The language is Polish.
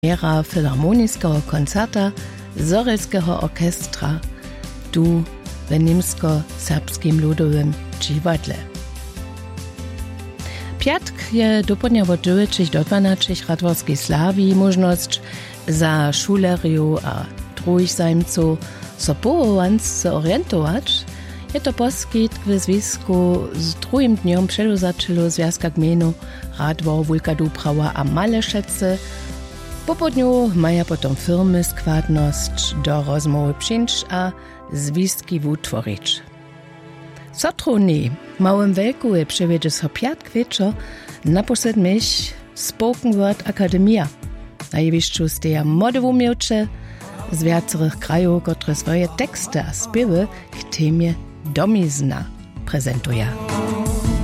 premiera filharmoniskiego koncerta Zorelskiego orkestra tu w niemsko-serbskim ludowym dziwadle. Piatk je dopołudnia od 9 do 12 Radworskiej Slawii możność za szuleriów a drugich zajmców so połowans orientować. Je to poskyt w związku z drugim dniem przedozaczylu Związka Gminu Radwor, Wólka Dubrała a Malešece. Po południu mają potom firmy składność do rozmowy przyjść a związki utworzyć. Sotruni małym welku je przewiedzie so piatk wieczor naposled mich Spoken Word Akademia. Na jewiszczu steja młode umiewcze z wiacerych krajów, które swoje teksty a śpiewy k temie domizna prezentuje.